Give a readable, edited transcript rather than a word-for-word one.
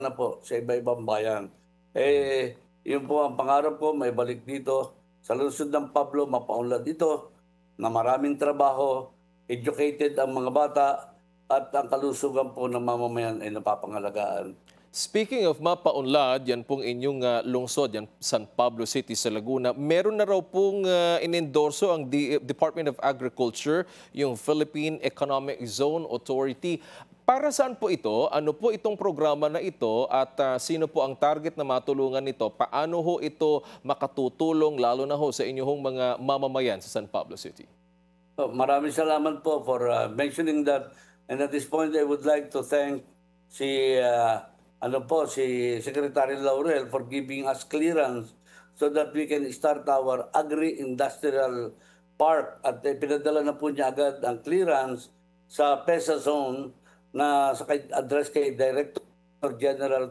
na po sa iba-ibang bayan. Yun po ang pangarap ko, may balik dito sa lungsod ng Pablo, mapaunlad dito na maraming trabaho, educated ang mga bata, at ang kalusugan po ng mamamayan ay napapangalagaan. Speaking of mapaunlad, yan pong inyong lungsod, yan San Pablo City sa Laguna. Meron na raw pong inendorso ang Department of Agriculture, yung Philippine Economic Zone Authority. Para saan po ito? Ano po itong programa na ito at sino po ang target na matulungan nito? Paano ho ito makatutulong lalo na ho sa inyong mga mamamayan sa San Pablo City? Maraming salamat po for mentioning that. And at this point, I would like to thank si si Secretary Laurel for giving us clearance so that we can start our agri-industrial park. At pinadala na po niya agad ang clearance sa PESA zone na sa address kay Director General